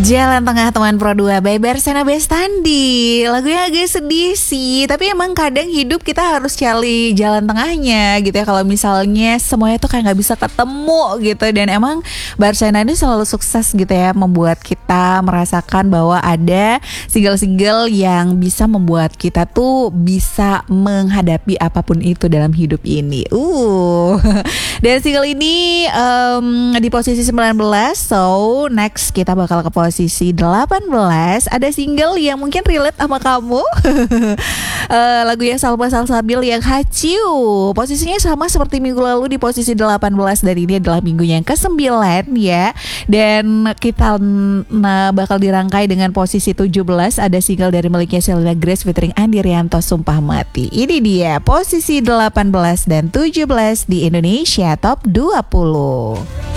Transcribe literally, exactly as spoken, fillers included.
Jalan Tengah Teman Pro dua by Bersana Bestandi. Lagunya agak sedih sih, tapi emang kadang hidup kita harus cari jalan tengahnya gitu ya. Kalau misalnya semuanya tuh kayak gak bisa ketemu gitu. Dan emang Bersana ini selalu sukses gitu ya, membuat kita merasakan bahwa ada single-single yang bisa membuat kita tuh bisa menghadapi apapun itu dalam hidup ini. Uh, Dan single ini um, di posisi sembilan belas. So next kita bakal ke posisi delapan belas. Ada single yang mungkin relate sama kamu. uh, Lagu yang Salma Salsabil yang Haciu. Posisinya sama seperti minggu lalu di posisi delapan belas. Dan ini adalah minggu yang kesembilan ya. Dan kita nah, bakal dirangkai dengan posisi tujuh belas. Ada single dari miliknya Selena Grace featuring Andi Rianto, Sumpah Mati. Ini dia posisi delapan belas dan tujuh belas di Indonesia Top dua puluh.